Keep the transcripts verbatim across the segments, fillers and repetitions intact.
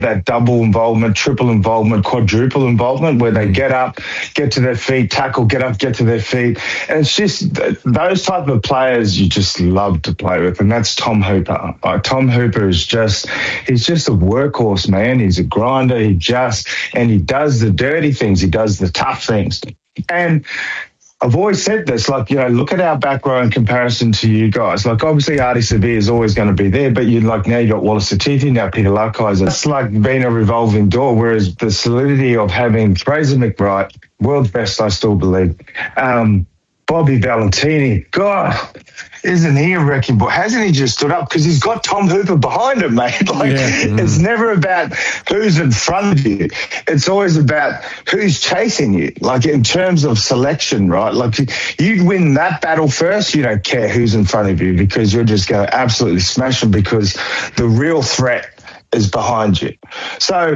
that double involvement, triple involvement, quadruple involvement, where they get up, get to their feet, tackle, get up, get to their feet. And it's just those type of players you just love to play with, and that's Tom Hooper. Like, Tom Hooper is just, he's just a workhorse, man. He's a grinder. He just, and he does the dirty things. He does the tough things. And I've always said this, like, you know, look at our back row in comparison to you guys. Like, obviously, Artie Severe is always going to be there, but you like now you got Wallace Satithi, now Peter Laukaiser. It's like being a revolving door, whereas the solidity of having Fraser McBride, world's best, I still believe, um, Bobby Valentini, God, isn't he a wrecking ball? Hasn't he just stood up? Because he's got Tom Hooper behind him, mate. Like, yeah. mm. It's never about who's in front of you. It's always about who's chasing you, like in terms of selection, right? Like, you win that battle first, you don't care who's in front of you because you're just going to absolutely smash them because the real threat is behind you. So,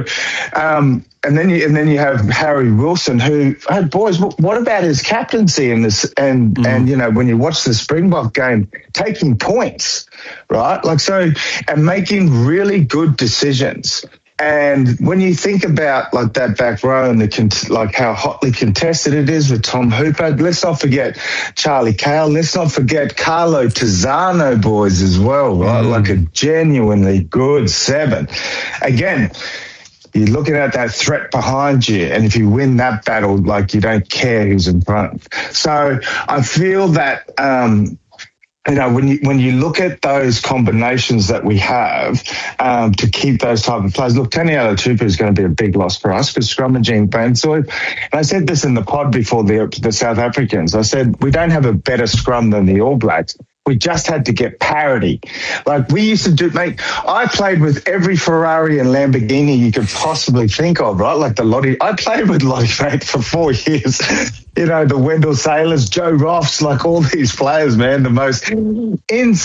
um, and then you and then you have Harry Wilson, who, hey, boys, what about his captaincy in this? And mm. and you know, when you watch the Springbok game, taking points, right? Like, so, and making really good decisions. And when you think about like that back row and the like how hotly contested it is with Tom Hooper, let's not forget Charlie Cale. Let's not forget Carlo Tizzano, boys, as well, right? Mm. Like a genuinely good seven. Again, you're looking at that threat behind you, and if you win that battle, like, you don't care who's in front. So I feel that. Um, You know, when you when you look at those combinations that we have um, to keep those type of players, look, Taniela Tupu is going to be a big loss for us because scrummaging Bansoy. And I said this in the pod before the the South Africans. I said we don't have a better scrum than the All Blacks. We just had to get parity. Like, we used to do, mate, I played with every Ferrari and Lamborghini you could possibly think of, right? Like the Lottie. I played with Lottie, mate, for four years. You know, the Wendell Sailors, Joe Roffs, like all these players, man, the most insane.